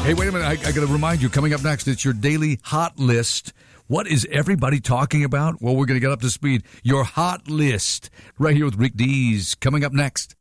Hey, wait a minute. I got to remind you, coming up next, it's your daily hot list. What is everybody talking about? Well, we're going to get up to speed. Your hot list right here with Rick Dees coming up next.